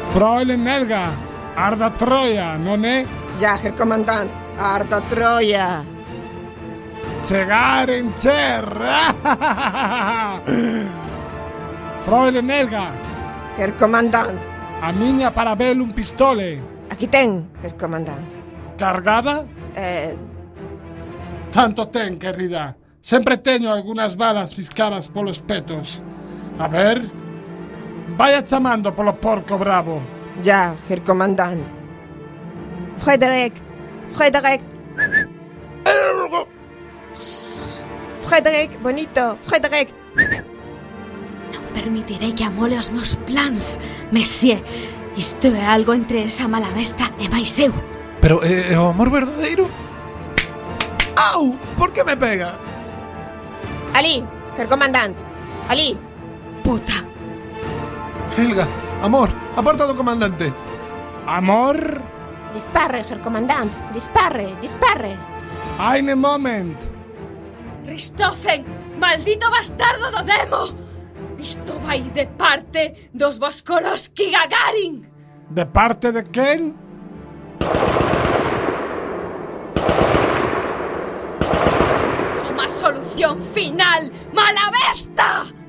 Fräulein Helga, arda Troia, non è? Ja, Herr Kommandant, arda Troia. Chegar in cer! Fräulein Helga, Herr Kommandant. a miña parabellum pistole. Aquí ten, Herr Kommandant. Cargada? Tanto ten, querida. Sempre teño algunhas balas ciscadas polos petos. A ver... Vaya chamando polo porco bravo. Ja, Herr Kommandant. Frederick. Frederick, bonito, Frederick. Non permitirei que amole os meus plans, Monsieur. Isto é algo entre esa mala besta e máis eu. Pero é o amor verdadeiro? Au! Por que me pega? Ali, Herr Kommandant. Ali. Puta. Helga, amor, aparta do comandante. Amor? Dispare, Herr Kommandant. Dispare. Eine Moment. Richthofen, maldito bastardo do demo. Isto vai de parte dos Voskoroski Gagarin. De parte de quen? Toma solución final, mala besta.